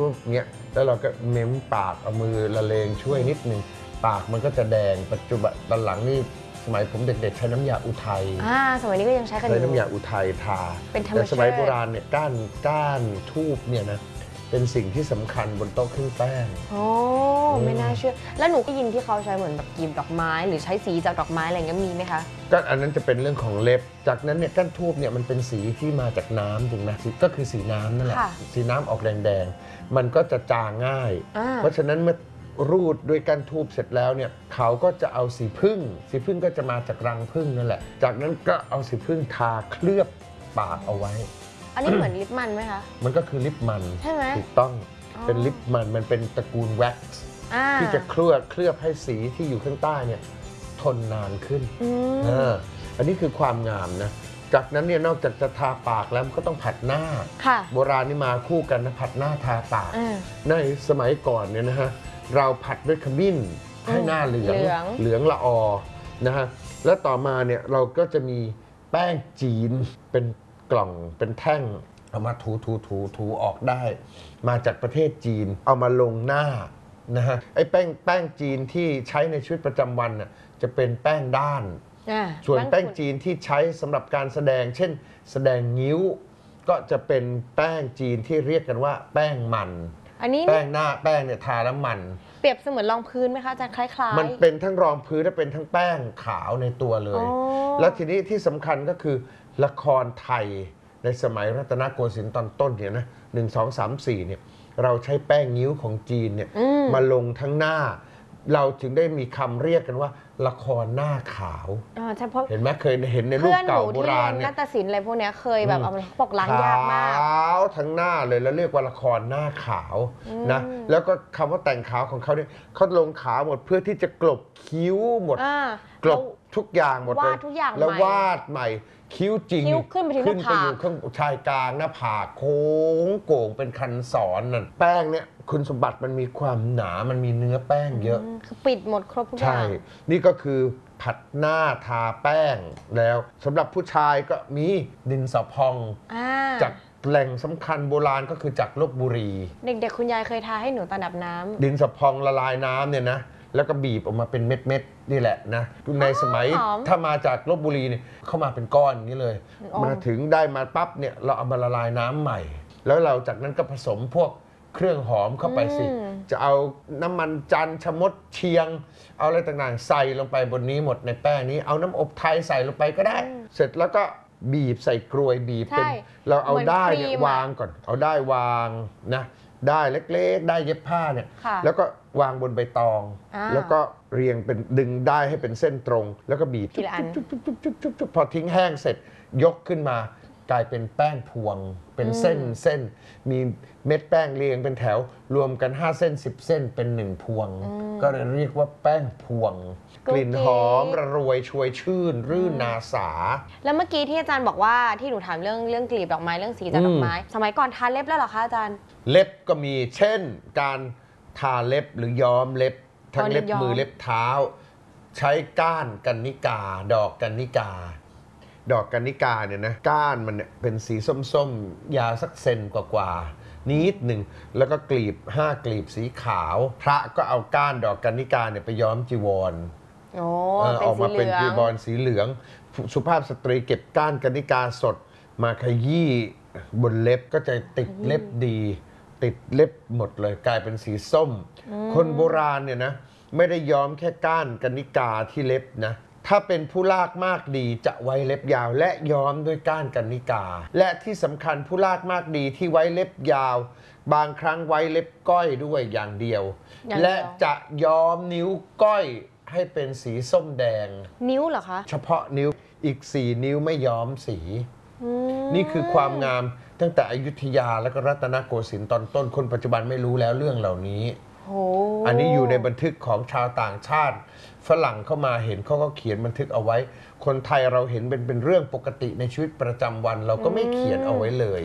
เงี้ยแล้วเราก็เม้มปากเอามือละเลงช่วยนิดนึงปากมันก็จะแดงปัจจุบันตอนหลังนี่สมัยผมเด็กๆใช้น้ำยาอุทัยสมัยนี้ก็ยังใช้กันอยู่ใช้น้ำยาอุทัยทาแต่สมัยโบราณเนี่ยก้านทูบเนี่ยนะเป็นสิ่งที่สำคัญบนโต๊ะเครื่องแป้งโอ้ไม่น่าเชื่อแล้วหนูก็ยินที่เขาใช้เหมือนแบบกลีบดอกไม้หรือใช้สีจากดอกไม้อะไรเงี้ยมีไหมคะก็อันนั้นจะเป็นเรื่องของเล็บจากนั้นเนี่ยก้านทูบเนี่ยมันเป็นสีที่มาจากน้ำจริงไหมก็คือสีน้ำนั่นแหละสีน้ำออกแดงๆมันก็จะจางง่ายเพราะฉะนั้นเมื่อรูดด้วยก้านทูบเสร็จแล้วเนี่ยเขาก็จะเอาสีผึ้งก็จะมาจากรังผึ้งนั่นแหละจากนั้นก็เอาสีผึ้งทาเคลือบปากเอาไว้อันนี้เหมือนลิปมันไหมคะมันก็คือลิปมันใช่ไหมถูกต้องเป็นลิปมันเป็นตระกูลแว็กซ์ที่จะเคลือบให้สีที่อยู่ข้างใต้เนี่ยทนนานขึ้นอันนี้คือความงามนะจากนั้นเนี่ยนอกจากจะทาปากแล้วมันก็ต้องผัดหน้าโบราณนี่มาคู่กันนะผัดหน้าทาปากในสมัยก่อนเนี่ยนะฮะเราผัดด้วยขมิ้นให้หน้าเหลืองละออนะฮะแล้วต่อมาเนี่ยเราก็จะมีแป้งจีนเป็นกล่องเป็นแท่งเอามาถูออกได้มาจากประเทศจีนเอามาลงหน้านะฮะไอ้แป้งจีนที่ใช้ในชีวิตประจำวันน่ะจะเป็นแป้งด้านส่วนแป้งจีนที่ใช้สำหรับการแสดงเช่นแสดงงิ้วก็จะเป็นแป้งจีนที่เรียกกันว่าแป้งมันอันนี้แป้งหน้าแป้งเนี่ยทาแล้วมันเปรียบเสมือนรองพื้นไหมคะอาจารย์คล้ายๆมันเป็นทั้งรองพื้นและเป็นทั้งแป้งขาวในตัวเลยแล้วทีนี้ที่สำคัญก็คือละครไทยในสมัยรัตนโกสินทร์ตอนต้นเนี่ยนะ1 2 3 4เนี่ยเราใช้แป้งงิ้วของจีนเนี่ยมาลงทั้งหน้าเราถึงได้มีคำเรียกกันว่าละครหน้าขาวเห็นไหมเคยเห็นในรูปเก่าโบราณเนี่ยนาฏศิลป์อะไรพวกนี้เคยแบบเอามาปกล้างยากมากขาวทั้งหน้าเลยแล้วเรียกว่าละครหน้าขาวนะแล้วก็คำว่าแต่งขาวของเขาเนี่ยเขาลงขาวหมดเพื่อที่จะกลบคิ้วหมดกลบทุกอย่างหมดเลยแล้ววาดใหม่คิ้วจริงขึ้นไปอยู่ข้างชายกลางหน้าผากโค้งโก่งเป็นคันศรนั่นแป้งเนี่ยคุณสมบัติมันมีความหนามันมีเนื้อแป้งเยอะคือปิดหมดครบทุกอย่างใช่นี่ก็คือผัดหน้าทาแป้งแล้วสำหรับผู้ชายก็มีดินสอพองจากแหล่งสำคัญโบราณก็คือจากลพบุรีเด็กๆคุณยายเคยทาให้หนูตอนดับน้ำดินสอพองละลายน้ำเนี่ยนะแล้วก็บีบออกมาเป็นเม็ดๆนี่แหละนะในสมัยถ้ามาจากลพบุรีเนี่ยเข้ามาเป็นก้อนนี้เลยมาถึงได้มาปั๊บเนี่ยเราเอามาละลายน้ำใหม่แล้วเราจากนั้นก็ผสมพวกเครื่องหอมเข้าไปสิจะเอาน้ำมันจันทร์ชะมดเชียงเอาอะไรต่างๆใส่ลงไปบนนี้หมดในแป้งนี้เอาน้ำอบไทยใส่ลงไปก็ได้เสร็จแล้วก็บีบใส่กรวยบีบเป็นเราเอาได้เนี่ยวางก่อนเอาได้วางนะได้เล็กๆได้เย็บผ้าเนี่ยแล้วก็วางบนใบตองแล้วก็เรียงเป็นดึงได้ให้เป็นเส้นตรงแล้วก็บีบจุ๊บพอทิ้งแห้งเสร็จยกขึ้นมากลายเป็นแป้งพวงเป็นเส้นมีเม็ดแป้งเรียงเป็นแถวรวมกัน5 เส้น10 เส้นเป็น1พวงก็เลยเรียกว่าแป้งพวงกลิ่นหอมระรวยชวยชื่นรื่นนาสาแล้วเมื่อกี้ที่อาจารย์บอกว่าที่หนูถามเรื่องกลีบดอกไม้เรื่องสีจากดอกไม้สมัยก่อนทาเล็บแล้วเหรอคะอาจารย์เล็บก็มีเช่นการทาเล็บหรือย้อมเล็บทั้งเล็บมือเล็บเท้าใช้ก้านกันนิกาดอกกันนิกาเนี่ยนะก้านมันเนี่ยเป็นสีส้มๆยาวสักเซนกว่านิดหนึ่งแล้วก็กลีบ5 กลีบสีขาวพระก็เอาก้านดอกกันนิกาเนี่ยไปย้อมจีวรออกมาเป็นจีวรสีเหลืองสุภาพสตรีเก็บก้านกันนิกาสดมาขยี้บนเล็บก็จะติดเล็บดีติดเล็บหมดเลยกลายเป็นสีส้มคนโบราณเนี่ยนะไม่ได้ย้อมแค่ก้านกันนิกาที่เล็บนะถ้าเป็นผู้ลากมากดีจะไว้เล็บยาวและย้อมด้วยก้านกันนิกาและที่สำคัญผู้ลากมากดีที่ไว้เล็บยาวบางครั้งไว้เล็บก้อยด้วยอย่างเดียวและจะย้อมนิ้วก้อยให้เป็นสีส้มแดงนิ้วเหรอคะเฉพาะนิ้วอีก4 นิ้วไม่ย้อมสีนี่คือความงามตั้งแต่อยุธยาและก็รัตนโกสินทร์ตอนต้นคนปัจจุบันไม่รู้แล้วเรื่องเหล่านี้อันนี้อยู่ในบันทึกของชาวต่างชาติฝรั่งเข้ามาเห็นเขาก็เขียนบันทึกเอาไว้คนไทยเราเห็นเป็นเรื่องปกติในชีวิตประจำวันเราก็ไม่เขียนเอาไว้เลย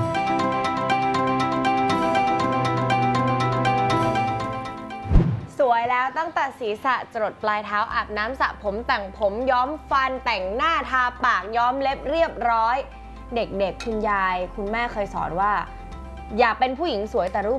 สวยแล้วตั้งแต่ศีรษะจรดปลายเท้าอาบน้ำสระผมแต่งผมย้อมฟันแต่งหน้าทาปากย้อมเล็บเรียบร้อยเด็กๆคุณยายคุณแม่เคยสอนว่าอย่าเป็นผู้หญิงสวยแต่รูป